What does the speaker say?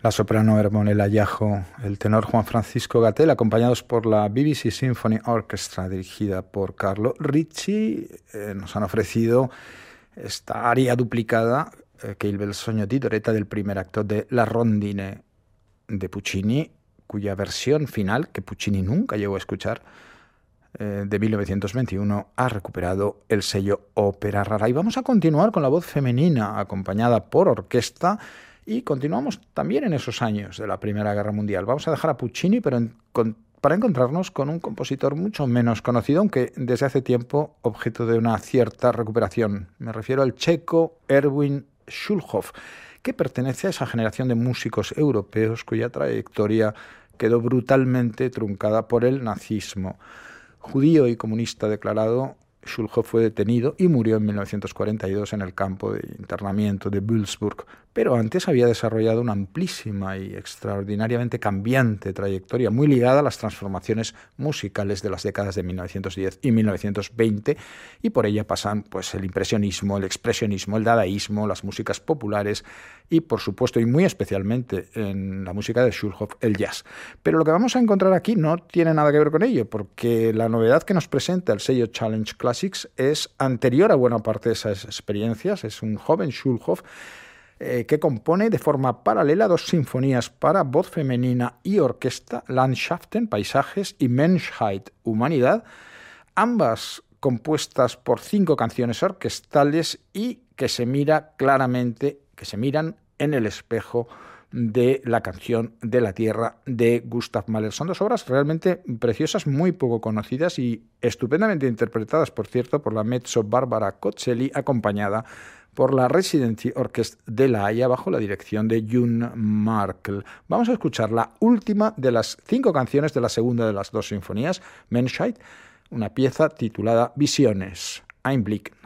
La soprano Hermonella Yajo, el tenor Juan Francisco Gatell, acompañados por la BBC Symphony Orchestra, dirigida por Carlo Ricci, nos han ofrecido esta aria duplicada, che il bel sogno di Doretta, del primer acto de La Rondine de Puccini, cuya versión final, que Puccini nunca llegó a escuchar, de 1921, ha recuperado el sello Ópera Rara. Y vamos a continuar con la voz femenina, acompañada por orquesta, y continuamos también en esos años de la Primera Guerra Mundial. Vamos a dejar a Puccini, pero para encontrarnos con un compositor mucho menos conocido, aunque desde hace tiempo objeto de una cierta recuperación. Me refiero al checo Erwin Schulhoff, que pertenece a esa generación de músicos europeos cuya trayectoria quedó brutalmente truncada por el nazismo. Judío y comunista declarado, Schulhoff fue detenido y murió en 1942 en el campo de internamiento de Würzburg, pero antes había desarrollado una amplísima y extraordinariamente cambiante trayectoria, muy ligada a las transformaciones musicales de las décadas de 1910 y 1920, y por ella pasan pues el impresionismo, el expresionismo, el dadaísmo, las músicas populares y, por supuesto, y muy especialmente en la música de Schulhoff, el jazz. Pero lo que vamos a encontrar aquí no tiene nada que ver con ello, porque la novedad que nos presenta el sello Challenge Classics es anterior a buena parte de esas experiencias. Es un joven Schulhoff que compone de forma paralela dos sinfonías para voz femenina y orquesta, Landschaften, paisajes, y Menschheit, humanidad, ambas compuestas por 5 canciones orquestales y que se miran en el espejo de la canción de la Tierra de Gustav Mahler. Son 2 obras realmente preciosas, muy poco conocidas y estupendamente interpretadas, por cierto, por la mezzo Barbara Cozzelli, acompañada por la Residency Orchestra de La Haya bajo la dirección de June Markl. Vamos a escuchar la última de las 5 canciones de la segunda de las 2 sinfonías, Menschheit, una pieza titulada Visiones, Einblick.